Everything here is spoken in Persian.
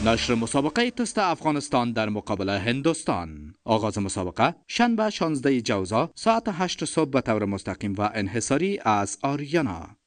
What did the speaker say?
نشر مسابقه تست افغانستان در مقابل هندوستان. آغاز مسابقه شنبه 16 جوزا ساعت 8 صبح به طور مستقیم و انحصاری از آریانا.